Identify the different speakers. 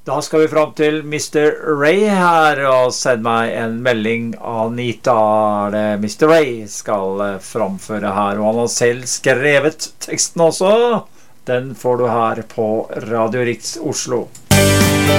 Speaker 1: Da skal vi fram til Mr. Ray her, og send meg en melding. Anita, det Mr. Ray skal framføre her, og han har selv skrevet teksten også. Den får du her på Radio Riks Oslo.